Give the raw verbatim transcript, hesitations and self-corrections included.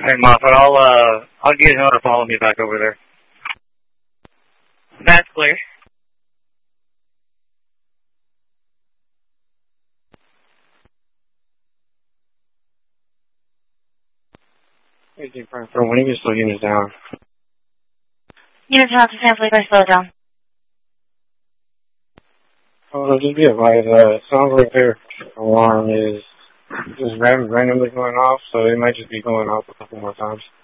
Hey, Moffat, I'll, uh, I'll get another follow me back over there. That's clear. Hey, Deep Friend, when are you going to slow units down? Units not to San Felipe, slow down. Oh, just be advised, uh, it sounds like their alarm is just ran randomly going off, so it might just be going off a couple more times.